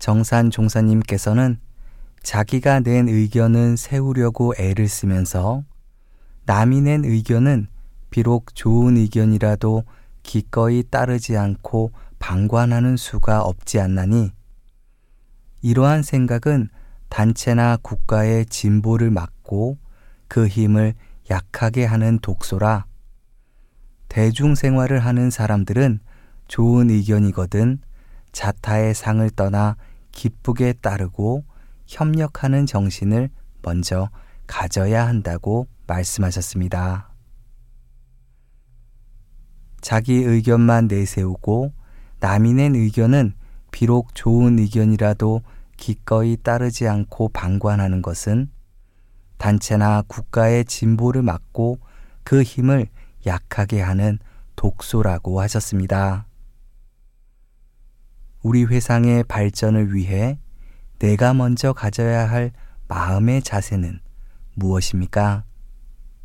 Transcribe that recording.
정산 종사님께서는 자기가 낸 의견은 세우려고 애를 쓰면서 남이 낸 의견은 비록 좋은 의견이라도 기꺼이 따르지 않고 방관하는 수가 없지 않나니 이러한 생각은 단체나 국가의 진보를 막고 그 힘을 약하게 하는 독소라. 대중생활을 하는 사람들은 좋은 의견이거든 자타의 상을 떠나 기쁘게 따르고 협력하는 정신을 먼저 가져야 한다고 말씀하셨습니다. 자기 의견만 내세우고 남이 낸 의견은 비록 좋은 의견이라도 기꺼이 따르지 않고 방관하는 것은 단체나 국가의 진보를 막고 그 힘을 약하게 하는 독소라고 하셨습니다. 우리 회상의 발전을 위해 내가 먼저 가져야 할 마음의 자세는 무엇입니까?